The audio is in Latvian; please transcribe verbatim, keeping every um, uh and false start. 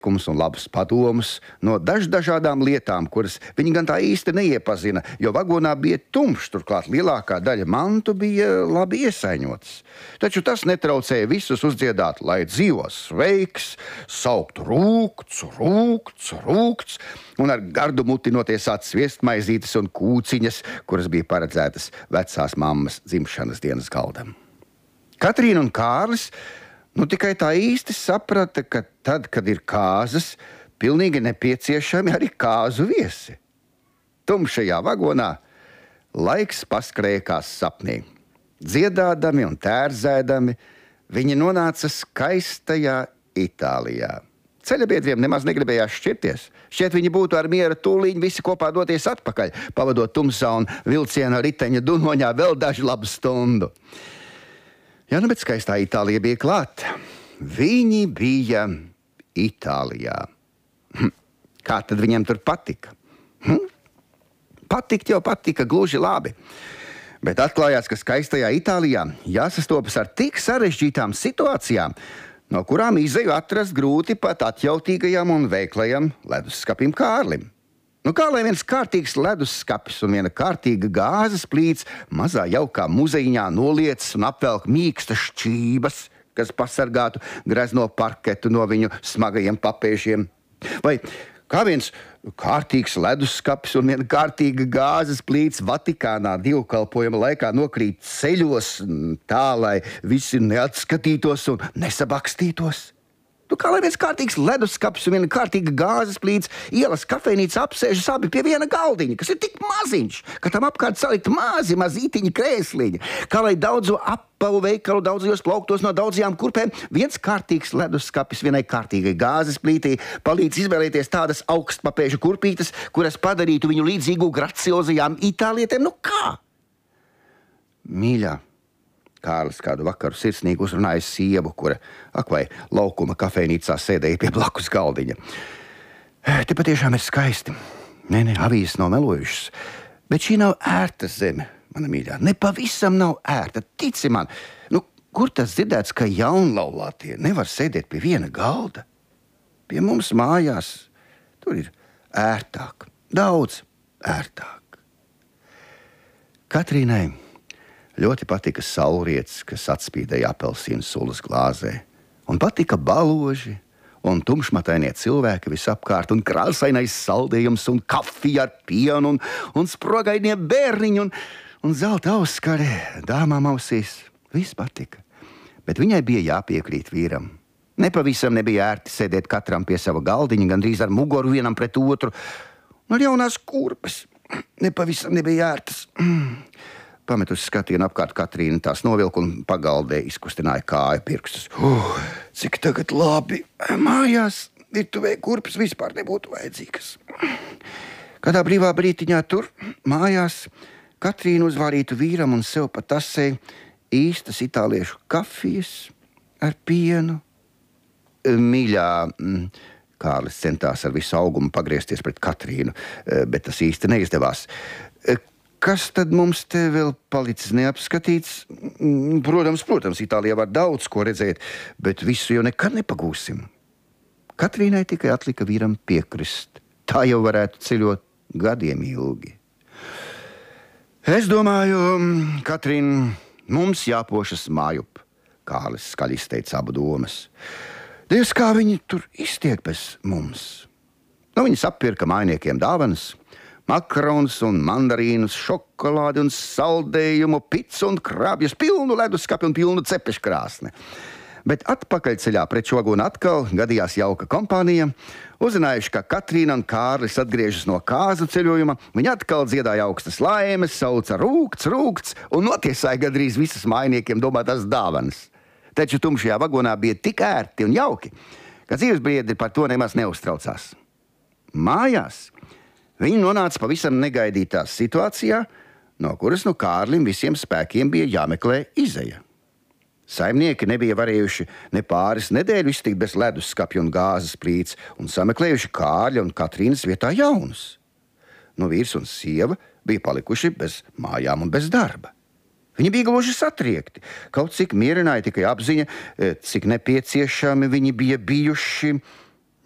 priekšlikumus un labus padomus no dažādām lietām, kuras viņi gan tā īsti neiepazina, jo vagonā bija tumšs, turklāt lielākā daļa mantu bija labi iesaiņots. Taču tas netraucēja visus uzdziedāt, lai dzīvo sveiks, saukt rūkts, rūkts, rūkts, un ar gardu mutinoties atsviest maizītes un kūciņas, kuras bija paredzētas vecās mammas dzimšanas dienas galdam. Katrīna un Kārlis nu tikai tā īsti saprata, ka tad, kad ir kāzas, pilnīgi nepieciešami arī kāzu viesi. Tumšajā vagonā laiks paskrēja kā sapnī. Dziedādami un tērzēdami viņi nonāca skaistajā Itālijā. Ceļabiedriem nemaz negribējās šķirties. Šķiet, viņi būtu ar miera tūliņu visi kopā doties atpakaļ, pavadot tumsā un vilciena riteņa dunoņā vēl dažu labu stundu. Jā, nu, bet skaistā Itālija bija klāta. Viņi bija Itālijā. Hm. Kā tad viņiem tur patika? Hm? Patikt jau patika gluži labi. Bet atklājās, ka skaistajā Itālijā jāsastopas ar tik sarežģītām situācijām, no kurām izeju atrast grūti pat atjautīgajam un veiklajam leduskapim Kārlim. Nu, kā lai viens kārtīgs leduskapis un viena kārtīga gāzes plīts mazā jaukā muzejiņā noliecas un apvelk mīkstas šķības, kas pasargātu grezno parketu no viņu smagajiem papēžiem? Vai kā viens kārtīgs leduskapis un viena kārtīga gāzes plīts Vatikānā dievkalpojuma laikā nokrīt ceļos tā, lai visi neatskatītos un nesabakstītos? Nu, kā lai viens kārtīgs leduskapis un viena kārtīga gāzes plīts ielas kafejnīca apsēžas abi pie viena galdiņa, kas ir tik maziņš, ka tam apkārt salikt mazi mazītiņi krēsliņi. Kā lai daudzu apavu veikalu daudzajos plauktos no daudzajām kurpēm viens kārtīgs leduskapis vienai kārtīgai gāzes plītī palīdz izvēlēties tādas augstpapēžu kurpītes, kuras padarītu viņu līdzīgu graciozajām itālietēm. Nu kā? Mīļā, Kārlis kādu vakaru sirsnīgi uzrunāja sievu, kura, ak vai, laukuma kafejnīcā sēdēja pie blakus galdiņa. Te patiešām ir skaisti. Nē, nē, avīzes nav melojušas. Bet šī nav ērta zeme, mana mīļā. Ne pavisam nav ērta. Tici man, nu, kur tas dzirdēts, ka jaunlaulātie nevar sēdēt pie viena galda? Pie mums mājās tur ir ērtāk, daudz ērtāk. Katrīnai ļoti patika saulrietis, kas atspīdēja apelsīnu sulas glāzē. Un patika baloži un tumšmatainie cilvēki visapkārt, un krāsainais saldējums, un kafija ar pienu, un, un sprogainie bērniņi, un, un zelta auskare dāmām ausīs. Viss patika. Bet viņai bija jāpiekrīt vīram. Nepavisam nebija ērti sēdēt katram pie sava galdiņa, gandrīz ar mugoru vienam pret otru. Un ar jaunās kurpes. Nepavisam nebija ērtas. Pametusi skatienu apkārt Katrīna tās novilka un pagaldē izkustināja kāju pirkstus. Uh, cik tagad labi. Mājās virtuvē kurpes vispār nebūtu vajadzīgas. Kādā brīvā brītiņā tur, mājās, Katrīna uzvārītu vīram un sev pa tasē īstas itāliešu kafijas ar pienu. Mīļā, Kārlis centās ar visu augumu pagriezties pret Katrīnu, bet tas īsti neizdevās. Kas tad mums te vēl palicis neapskatīts? Protams, protams, Itālijā var daudz ko redzēt, bet visu jau nekad nepagūsim. Katrīnai tikai atlika vīram piekrist. Tā jau varētu ceļot gadiem ilgi. Es domāju, Katrīna, mums jāpošas mājup, Kārlis skaļi izteica abu domas. Dievs, kā viņi tur iztiek bez mums. Nu, viņi sapirka mājniekiem dāvanas, makaronus un mandarīnus, šokolādi un saldējumu, picu un krābjus, pilnu leduskapi un pilnu cepeškrāsni. Bet atpakaļceļā pret šo vagonu atkal gadījās jauka kompānija. Uzzinājuši, ka Katrīna un Kārlis atgriežas no kāzu ceļojuma, viņi atkal dziedāja augstas laimes, sauca rūkts, rūkts un notiesāja gandrīz visas mājniekiem domātās dāvanas. Taču tumšajā vagonā bija tik ērti un jauki, ka dzīvesbiedri par to nemaz neuztraucās. Mājās viņi nonāca pavisam negaidītā situācijā, no kuras nu Kārlim visiem spēkiem bija jāmeklē izeja. Saimnieki nebija varējuši ne pāris nedēļu iztikt bez leduskapja un gāzes plīts un sameklējuši Kārļa un Katrīnas vietā jaunus. Nu vīrs un sieva bija palikuši bez mājām un bez darba. Viņi bija gluži satriekti. Kaut cik mierināja tikai apziņa, cik nepieciešami viņi bija bijuši